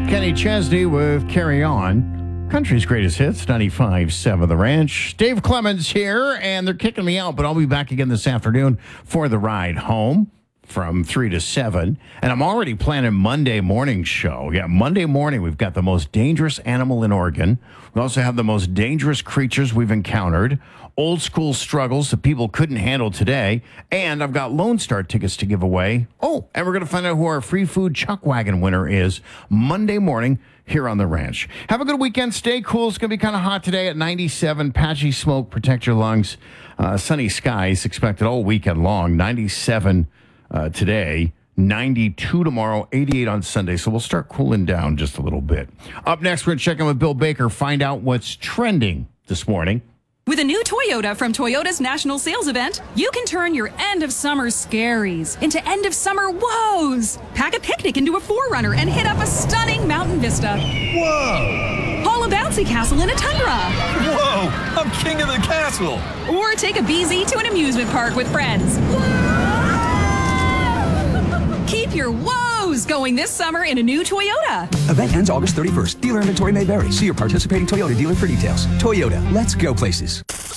Kenny Chesney with Carry On. Country's greatest hits, 95.7 The Ranch. Dave Clemens here, and they're kicking me out, but I'll be back again this afternoon for the ride home from 3 to 7. And I'm already planning Monday morning show. Yeah, Monday morning, we've got the most dangerous animal in Oregon. We also have the most dangerous creatures we've encountered, old school struggles that people couldn't handle today, and I've got Lone Star tickets to give away. Oh, and we're going to find out who our free food Chuck Wagon winner is Monday morning here on the ranch. Have a good weekend. Stay cool. It's going to be kind of hot today at 97. Patchy smoke. Protect your lungs. Sunny skies expected all weekend long. 97 today. 92 tomorrow, 88 on Sunday. So we'll start cooling down just a little bit. Up next, we're going to check in with Bill Baker, find out what's trending this morning. With a new Toyota from Toyota's National Sales Event, you can turn your end-of-summer scaries into end-of-summer woes. Pack a picnic into a 4Runner and hit up a stunning mountain vista. Whoa! Haul a bouncy castle in a Tundra. Whoa! I'm king of the castle! Or take a BZ to an amusement park with friends. Keep your woes going this summer in a new Toyota. Event ends August 31st. Dealer inventory may vary. See your participating Toyota dealer for details. Toyota, let's go places.